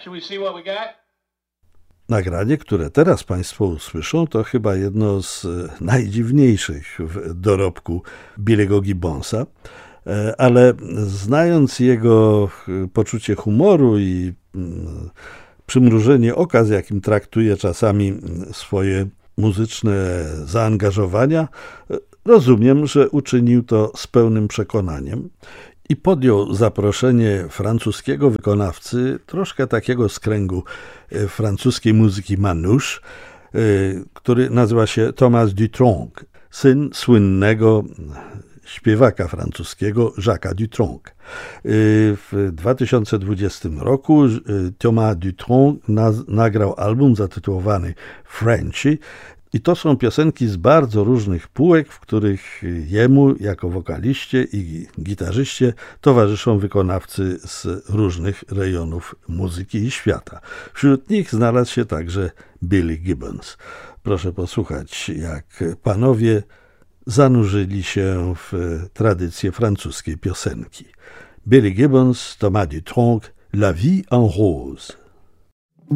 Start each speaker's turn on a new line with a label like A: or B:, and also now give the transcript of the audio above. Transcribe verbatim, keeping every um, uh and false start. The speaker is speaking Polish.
A: Shall we see what we got?
B: Nagranie, które teraz Państwo usłyszą, to chyba jedno z najdziwniejszych w dorobku Billy'ego Gibbonsa, ale znając jego poczucie humoru i przymrużenie oka, z jakim traktuje czasami swoje muzyczne zaangażowania, rozumiem, że uczynił to z pełnym przekonaniem i podjął zaproszenie francuskiego wykonawcy, troszkę takiego z kręgu francuskiej muzyki manouche, który nazywa się Thomas Dutronc, syn słynnego śpiewaka francuskiego Jacques'a Dutronc. W dwa tysiące dwudziestym roku Thomas Dutronc nagrał album zatytułowany Frenchy i to są piosenki z bardzo różnych półek, w których jemu jako wokaliście i gitarzyście towarzyszą wykonawcy z różnych rejonów muzyki i świata. Wśród nich znalazł się także Billy Gibbons. Proszę posłuchać, jak panowie zanurzyli się w tradycję francuskiej piosenki. Billy Gibbons, Thomas Dutronc, La vie en rose.